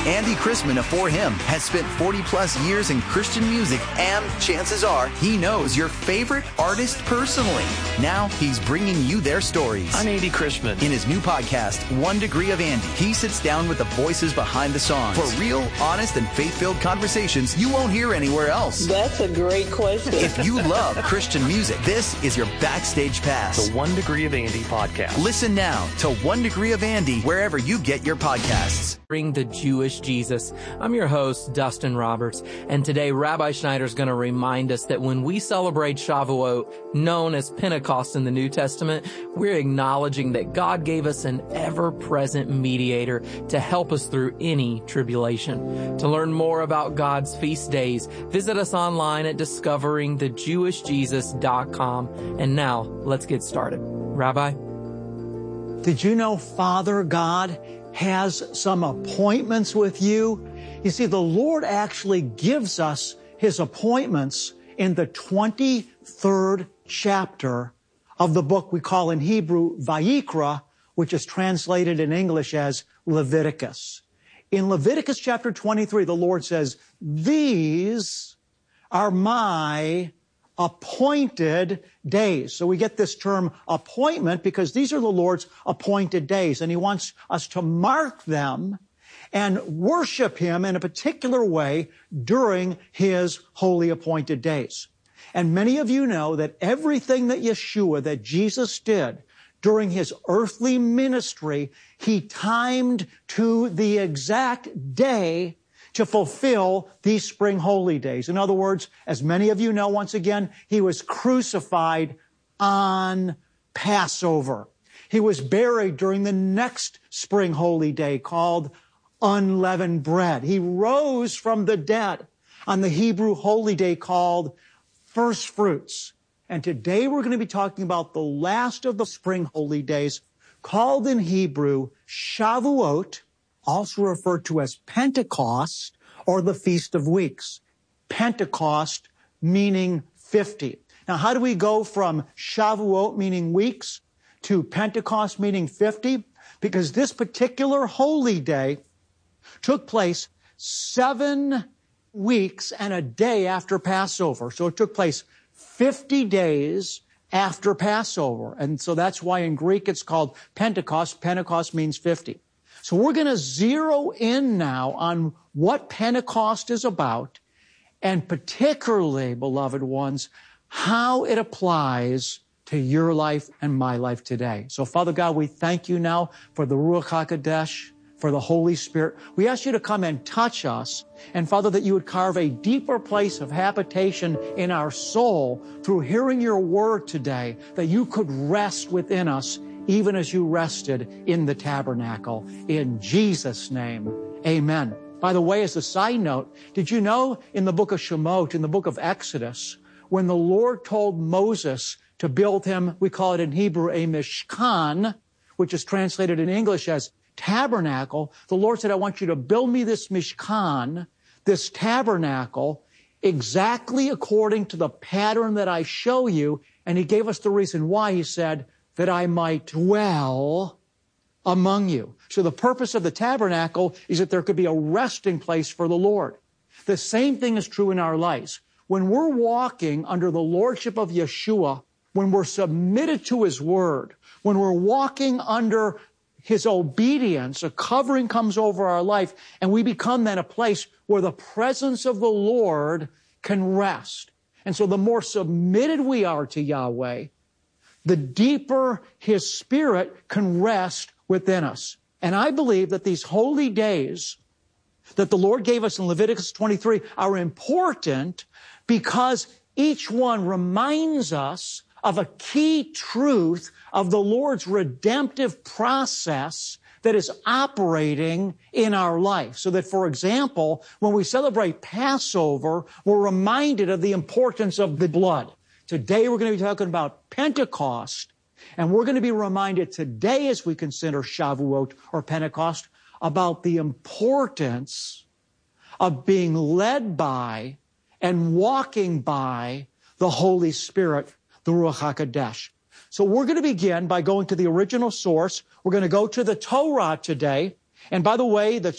Andy Chrisman of For Him has spent 40-plus years in Christian music, and chances are he knows your favorite artist personally. Now he's bringing you their stories. I'm Andy Chrisman. In his new podcast, 1 Degree of Andy, he sits down with the voices behind the songs for real, honest, and faith-filled conversations you won't hear anywhere else. That's a great question. If you love Christian music, this is your backstage pass. The 1 Degree of Andy podcast. Listen now to 1 Degree of Andy wherever you get your podcasts. Bring the Jewish Jesus. I'm your host, Dustin Roberts, and today Rabbi Schneider is going to remind us that when we celebrate Shavuot, known as Pentecost in the New Testament, we're acknowledging that God gave us an ever-present mediator to help us through any tribulation. To learn more about God's feast days, visit us online at discoveringthejewishjesus.com. And now, let's get started. Rabbi? Did you know Father God has some appointments with you? You see, the Lord actually gives us His appointments in the 23rd chapter of the book we call in Hebrew Vayikra, which is translated in English as Leviticus. In Leviticus chapter 23, the Lord says, "These are my appointed days." So we get this term appointment because these are the Lord's appointed days, and He wants us to mark them and worship Him in a particular way during His holy appointed days. And many of you know that everything that Yeshua, that Jesus did during His earthly ministry, He timed to the exact day to fulfill these spring holy days. In other words, as many of you know, once again, He was crucified on Passover. He was buried during the next spring holy day called unleavened bread. He rose from the dead on the Hebrew holy day called first fruits. And today we're going to be talking about the last of the spring holy days, called in Hebrew Shavuot, also referred to as Pentecost, or the Feast of Weeks. Pentecost meaning 50. Now, how do we go from Shavuot meaning weeks to Pentecost meaning 50? Because this particular holy day took place 7 weeks and a day after Passover. So it took place 50 days after Passover. And so that's why in Greek it's called Pentecost. Pentecost means 50. So we're going to zero in now on what Pentecost is about, and particularly, beloved ones, how it applies to your life and my life today. So, Father God, we thank you now for the Ruach HaKodesh, for the Holy Spirit. We ask you to come and touch us, and Father, that you would carve a deeper place of habitation in our soul through hearing your word today, that you could rest within us even as you rested in the tabernacle. In Jesus' name, amen. By the way, as a side note, did you know in the book of Shemot, in the book of Exodus, when the Lord told Moses to build him, we call it in Hebrew a mishkan, which is translated in English as tabernacle, the Lord said, I want you to build me this mishkan, this tabernacle, exactly according to the pattern that I show you. And He gave us the reason why. He said, that I might dwell among you. So the purpose of the tabernacle is that there could be a resting place for the Lord. The same thing is true in our lives. When we're walking under the lordship of Yeshua, when we're submitted to His word, when we're walking under His obedience, a covering comes over our life, and we become then a place where the presence of the Lord can rest. And so the more submitted we are to Yahweh, the deeper His Spirit can rest within us. And I believe that these holy days that the Lord gave us in Leviticus 23 are important because each one reminds us of a key truth of the Lord's redemptive process that is operating in our life. So that, for example, when we celebrate Passover, we're reminded of the importance of the blood. Today we're going to be talking about Pentecost, and we're going to be reminded today as we consider Shavuot or Pentecost about the importance of being led by and walking by the Holy Spirit, the Ruach HaKodesh. So we're going to begin by going to the original source. We're going to go to the Torah today. And by the way, the